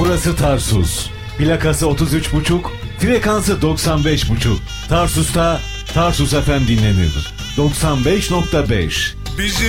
Burası Tarsus. Plakası 33,5, frekansı 95,5. Tarsus'ta Tarsus FM dinlenir. 95,5. Bizi